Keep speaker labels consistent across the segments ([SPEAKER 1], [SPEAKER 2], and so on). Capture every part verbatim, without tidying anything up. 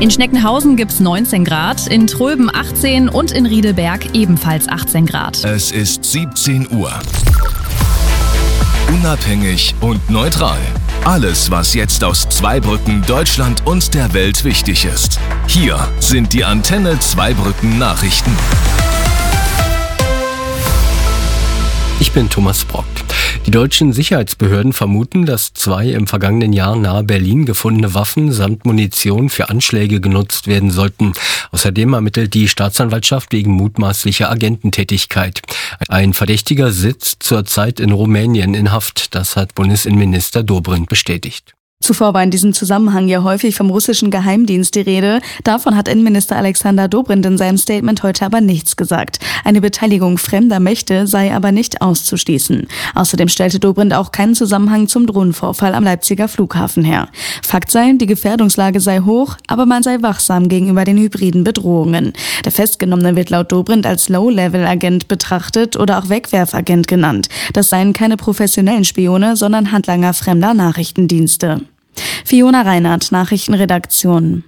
[SPEAKER 1] In Schneckenhausen gibt's neunzehn Grad, in Tröben achtzehn und in Riedeberg ebenfalls achtzehn Grad.
[SPEAKER 2] Es ist siebzehn Uhr. Unabhängig und neutral. Alles, was jetzt aus Zweibrücken, Deutschland und der Welt wichtig ist. Hier sind die Antenne Zweibrücken Nachrichten.
[SPEAKER 3] Ich bin Thomas Brock. Die deutschen Sicherheitsbehörden vermuten, dass zwei im vergangenen Jahr nahe Berlin gefundene Waffen samt Munition für Anschläge genutzt werden sollten. Außerdem ermittelt die Staatsanwaltschaft wegen mutmaßlicher Agententätigkeit. Ein Verdächtiger sitzt zurzeit in Rumänien in Haft. Das hat Bundesinnenminister Dobrindt bestätigt.
[SPEAKER 4] Zuvor war in diesem Zusammenhang ja häufig vom russischen Geheimdienst die Rede. Davon hat Innenminister Alexander Dobrindt in seinem Statement heute aber nichts gesagt. Eine Beteiligung fremder Mächte sei aber nicht auszuschließen. Außerdem stellte Dobrindt auch keinen Zusammenhang zum Drohnenvorfall am Leipziger Flughafen her. Fakt sei, die Gefährdungslage sei hoch, aber man sei wachsam gegenüber den hybriden Bedrohungen. Der Festgenommene wird laut Dobrindt als Low-Level-Agent betrachtet oder auch Wegwerfagent genannt. Das seien keine professionellen Spione, sondern Handlanger fremder Nachrichtendienste. Fiona Reinhardt, Nachrichtenredaktion.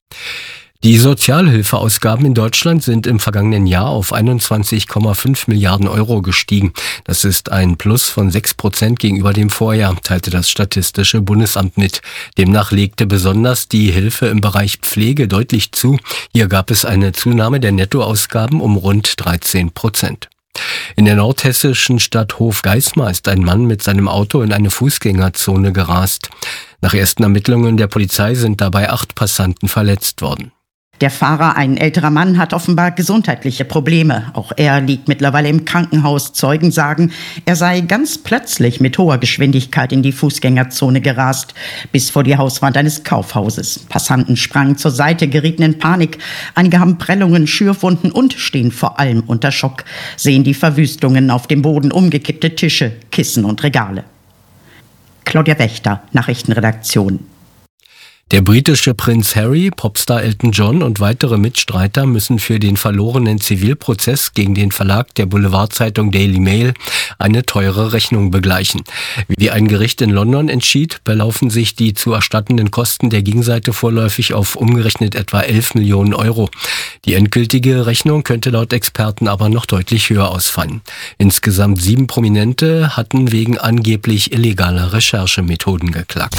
[SPEAKER 3] Die Sozialhilfeausgaben in Deutschland sind im vergangenen Jahr auf einundzwanzig Komma fünf Milliarden Euro gestiegen. Das ist ein Plus von sechs Prozent gegenüber dem Vorjahr, teilte das Statistische Bundesamt mit. Demnach legte besonders die Hilfe im Bereich Pflege deutlich zu. Hier gab es eine Zunahme der Nettoausgaben um rund dreizehn Prozent. In der nordhessischen Stadt Hofgeismar ist ein Mann mit seinem Auto in eine Fußgängerzone gerast. Nach ersten Ermittlungen der Polizei sind dabei acht Passanten verletzt worden.
[SPEAKER 5] Der Fahrer, ein älterer Mann, hat offenbar gesundheitliche Probleme. Auch er liegt mittlerweile im Krankenhaus. Zeugen sagen, er sei ganz plötzlich mit hoher Geschwindigkeit in die Fußgängerzone gerast, bis vor die Hauswand eines Kaufhauses. Passanten sprangen zur Seite, gerieten in Panik. Einige haben Prellungen, Schürfwunden und stehen vor allem unter Schock. Sehen die Verwüstungen auf dem Boden, umgekippte Tische, Kissen und Regale. Claudia Wächter, Nachrichtenredaktion.
[SPEAKER 3] Der britische Prinz Harry, Popstar Elton John und weitere Mitstreiter müssen für den verlorenen Zivilprozess gegen den Verlag der Boulevardzeitung Daily Mail eine teure Rechnung begleichen. Wie ein Gericht in London entschied, belaufen sich die zu erstattenden Kosten der Gegenseite vorläufig auf umgerechnet etwa elf Millionen Euro. Die endgültige Rechnung könnte laut Experten aber noch deutlich höher ausfallen. Insgesamt sieben Prominente hatten wegen angeblich illegaler Recherchemethoden geklagt.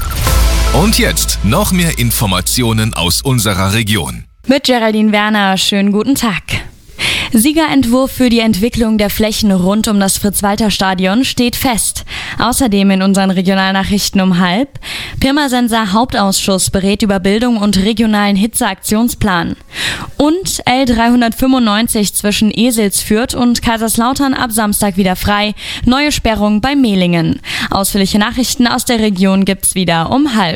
[SPEAKER 2] Und jetzt noch mehr Informationen aus unserer Region.
[SPEAKER 6] Mit Geraldine Werner, schönen guten Tag. Siegerentwurf für die Entwicklung der Flächen rund um das Fritz-Walter-Stadion steht fest. Außerdem in unseren Regionalnachrichten um halb. Pirmasens Hauptausschuss berät über Bildung und regionalen Hitzeaktionsplan. Und L dreihundertfünfundneunzig zwischen Eselsfürth und Kaiserslautern ab Samstag wieder frei. Neue Sperrung bei Mehlingen. Ausführliche Nachrichten aus der Region gibt's wieder um halb.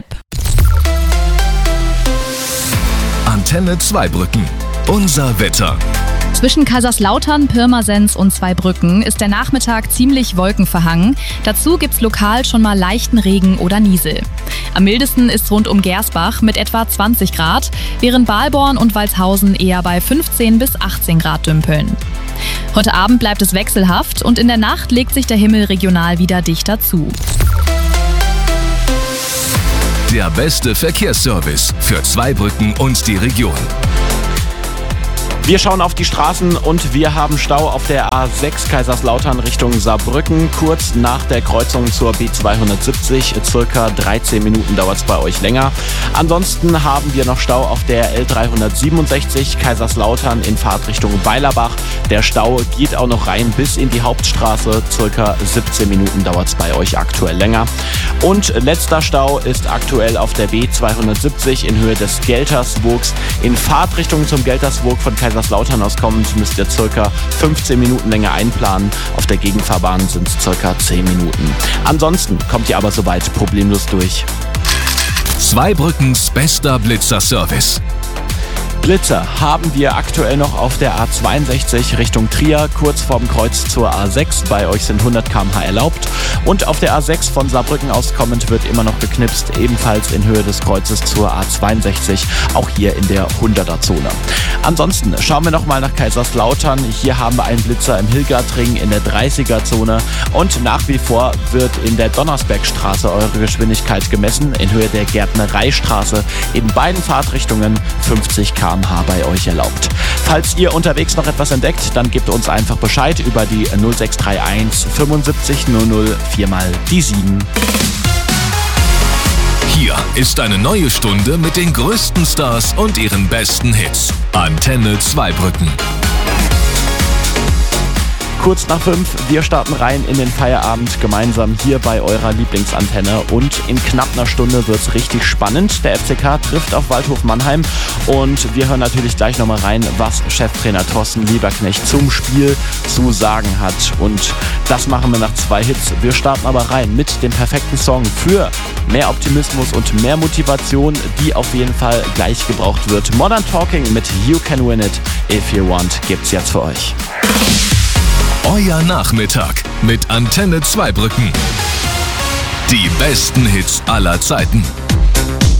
[SPEAKER 2] Antenne Zweibrücken. Unser Wetter.
[SPEAKER 1] Zwischen Kaiserslautern, Pirmasens und Zweibrücken ist der Nachmittag ziemlich wolkenverhangen. Dazu gibt's lokal schon mal leichten Regen oder Niesel. Am mildesten ist rund um Gersbach mit etwa zwanzig Grad, während Balborn und Walshausen eher bei fünfzehn bis achtzehn Grad dümpeln. Heute Abend bleibt es wechselhaft und in der Nacht legt sich der Himmel regional wieder dichter zu.
[SPEAKER 2] Der beste Verkehrsservice für Zweibrücken und die Region.
[SPEAKER 7] Wir schauen auf die Straßen und wir haben Stau auf der A sechs Kaiserslautern Richtung Saarbrücken. Kurz nach der Kreuzung zur B zweihundertsiebzig, circa dreizehn Minuten dauert es bei euch länger. Ansonsten haben wir noch Stau auf der L dreihundertsiebenundsechzig Kaiserslautern in Fahrtrichtung Weilerbach. Der Stau geht auch noch rein bis in die Hauptstraße, circa siebzehn Minuten dauert es bei euch aktuell länger. Und letzter Stau ist aktuell auf der B zweihundertsiebzig in Höhe des Geltersburgs. In Fahrtrichtung zum Geltersburg von Kaiserslautern Kaiserslautern aus kommend, müsst ihr ca. fünfzehn Minuten länger einplanen. Auf der Gegenfahrbahn sind es ca. zehn Minuten. Ansonsten kommt ihr aber soweit problemlos durch.
[SPEAKER 2] Zweibrückens bester Blitzerservice.
[SPEAKER 7] Blitzer haben wir aktuell noch auf der A zweiundsechzig Richtung Trier, kurz vorm Kreuz zur A sechs. Bei euch sind hundert Kilometer pro Stunde erlaubt. Und auf der A sechs von Saarbrücken aus kommend wird immer noch geknipst, ebenfalls in Höhe des Kreuzes zur A zweiundsechzig, auch hier in der hunderter-Zone. Ansonsten schauen wir nochmal nach Kaiserslautern. Hier haben wir einen Blitzer im Hillgartring in der dreißiger-Zone und nach wie vor wird in der Donnersbergstraße eure Geschwindigkeit gemessen, in Höhe der Gärtnereistraße, in beiden Fahrtrichtungen fünfzig Kilometer pro Stunde bei euch erlaubt. Falls ihr unterwegs noch etwas entdeckt, dann gebt uns einfach Bescheid über die null sechs drei eins fünfundsiebzig null null vier mal die sieben.
[SPEAKER 2] Hier ist eine neue Stunde mit den größten Stars und ihren besten Hits. Antenne Zweibrücken.
[SPEAKER 7] Kurz nach fünf, wir starten rein in den Feierabend gemeinsam hier bei eurer Lieblingsantenne und in knapp einer Stunde wird es richtig spannend. Der F C K trifft auf Waldhof Mannheim und wir hören natürlich gleich nochmal rein, was Cheftrainer Thorsten Lieberknecht zum Spiel zu sagen hat. Und das machen wir nach zwei Hits. Wir starten aber rein mit dem perfekten Song für mehr Optimismus und mehr Motivation, die auf jeden Fall gleich gebraucht wird. Modern Talking mit You Can Win It If You Want gibt's jetzt für euch.
[SPEAKER 2] Euer Nachmittag mit Antenne Zweibrücken. Die besten Hits aller Zeiten.